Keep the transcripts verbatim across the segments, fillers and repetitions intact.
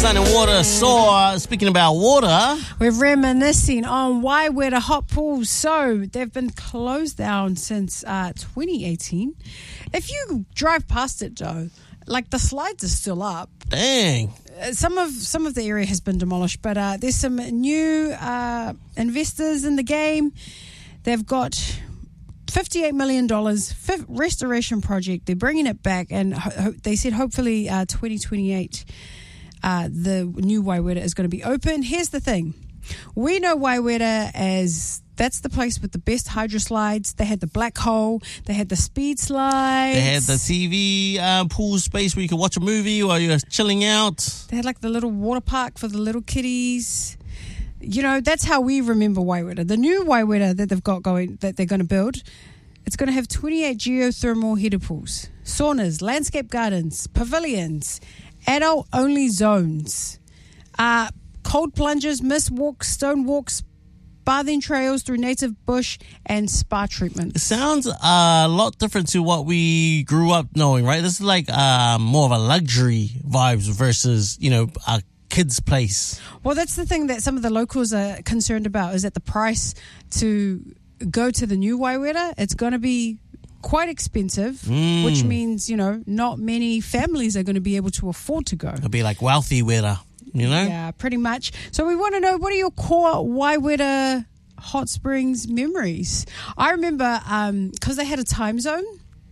Sun and Water. So, uh, speaking about water, we're reminiscing on Waiwera hot pools. So, they've been closed down since uh, twenty eighteen. If you drive past it, though, like the slides are still up. Dang. Some of some of the area has been demolished, but uh, there's some new uh, investors in the game. They've got fifty-eight million dollars restoration project. They're bringing it back, and ho- ho- they said hopefully uh, twenty twenty-eight uh, the new Waiwera is going to be open. Here's the thing. We know Waiwera as that's the place with the best hydro slides. They had the black hole. They had the speed slides. They had the T V uh, pool space where you could watch a movie while you're chilling out. They had like the little water park for the little kiddies. You know, that's how we remember Waiwera. The new Waiwera that they've got going, that they're going to build, it's going to have twenty-eight geothermal heater pools, saunas, landscape gardens, pavilions, adult-only zones, uh, cold plunges, mist walks, stone walks, bathing trails through native bush, and spa treatment. It sounds a lot different to what we grew up knowing, right? This is like uh, more of a luxury vibes versus, you know, a kid's place. Well, that's the thing that some of the locals are concerned about, is that the price to go to the new Waiwera, it's going to be quite expensive, mm. which means, you know, not many families are going to be able to afford to go. It'll be like wealthy weather. You know? Yeah, pretty much. So we want to know, what are your core Waiwera hot springs memories? I remember um, because they had a time zone.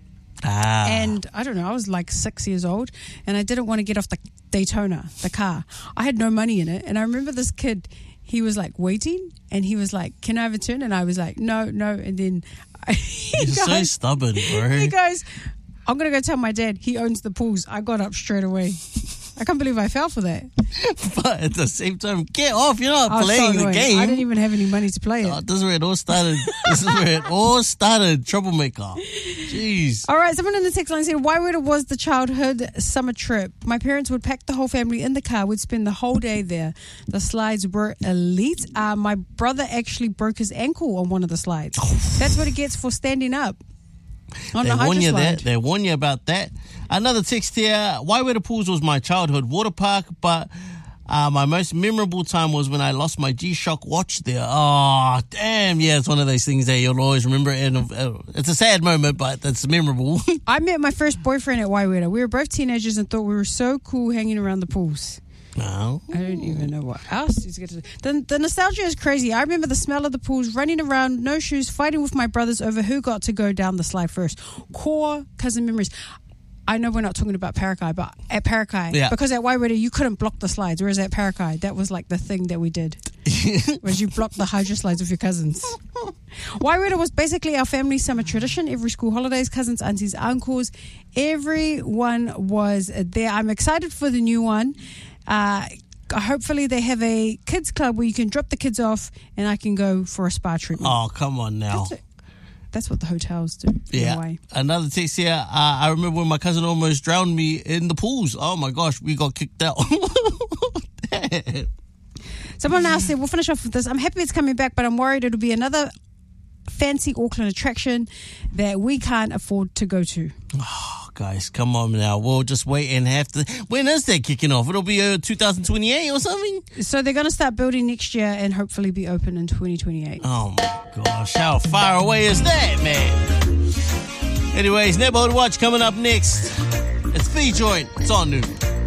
Ah. And I don't know, I was like six years old and I didn't want to get off the Daytona, the car. I had no money in it. And I remember this kid, he was like waiting and he was like, can I have a turn? And I was like, no, no. And then he You're goes, so stubborn, bro. He goes, I'm going to go tell my dad. He owns the pools. I got up straight away. I can't believe I fell for that. But at the same time, get off. You're not I was playing so the annoyed. game. I didn't even have any money to play it. Oh, this is where it all started. This is where it all started. Troublemaker. Jeez. All right, someone in the text line said, Waiwera was the childhood summer trip. My parents would pack the whole family in the car. We'd spend the whole day there. The slides were elite. Uh, my brother actually broke his ankle on one of the slides. That's what it gets for standing up. On They the warn you slide. that. They warn you about that. Another text here. Waiwera Pools was my childhood water park, but uh, my most memorable time was when I lost my G-Shock watch there. Oh, damn. Yeah, it's one of those things that you'll always remember. And uh, it's a sad moment, but it's memorable. I met my first boyfriend at Waiwera. We were both teenagers and thought we were so cool hanging around the pools. No. I don't even know what else is going to do. The, the nostalgia is crazy. I remember the smell of the pools, running around, no shoes, fighting with my brothers over who got to go down the slide first. Core cousin memories. I know we're not talking about Parakai, but at Parakai, yeah. because at Waiwera you couldn't block the slides, whereas at Parakai, that was like the thing that we did, was you blocked the hydro slides with your cousins. Waiwera was basically our family summer tradition. Every school holidays, cousins, aunties, uncles, everyone was there. I'm excited for the new one. Uh, hopefully they have a kids club where you can drop the kids off and I can go for a spa treatment. Oh, come on now. That's, That's what the hotels do. Yeah. In a way. Another text here. Uh, I remember when my cousin almost drowned me in the pools. Oh my gosh, we got kicked out. Someone else said, we'll finish off with this. I'm happy it's coming back, but I'm worried it'll be another fancy Auckland attraction that we can't afford to go to. Oh, guys, come on now. We'll just wait and have to. When is that kicking off? It'll be uh, two thousand twenty-eight or something? So they're going to start building next year and hopefully be open in twenty twenty-eight. Oh my gosh, how far away is that, man? Anyways, Neighborhood Watch coming up next. It's The Joint. It's on Noon.